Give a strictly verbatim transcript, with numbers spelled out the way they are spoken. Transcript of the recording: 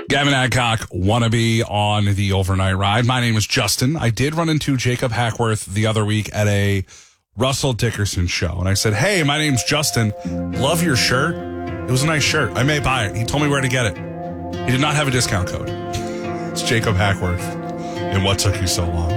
Gavin Adcock, wannabe on the overnight ride. My name is Justin. I did run into Jacob Hackworth the other week at a Russell Dickerson show. And I said, hey, my name's Justin. Love your shirt. It was a nice shirt. I may buy it. He told me where to get it. He did not have a discount code. It's Jacob Hackworth. And what took you so long?